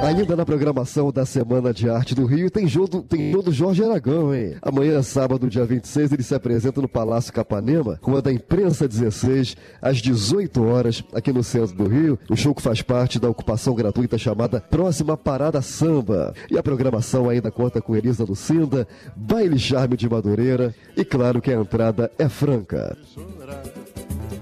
Ainda na programação da Semana de Arte do Rio, tem show do Jorge Aragão, hein? Amanhã, sábado, dia 26, ele se apresenta no Palácio Capanema, com a da Imprensa 16, às 18 horas, aqui no centro do Rio. O show que faz parte da ocupação gratuita chamada Próxima Parada Samba. E a programação ainda conta com Elisa Lucinda, Baile Charme de Madureira e claro que a entrada é franca.